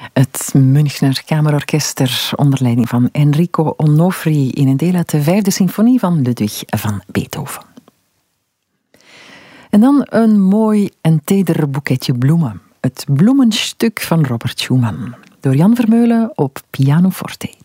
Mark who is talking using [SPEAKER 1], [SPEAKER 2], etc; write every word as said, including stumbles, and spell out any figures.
[SPEAKER 1] Het Münchner Kamerorkester onder leiding van Enrico Onofri in een deel uit de vijfde symfonie van Ludwig van Beethoven. En dan een mooi en teder boeketje bloemen. Het bloemenstuk van Robert Schumann. Door Jan Vermeulen op pianoforte.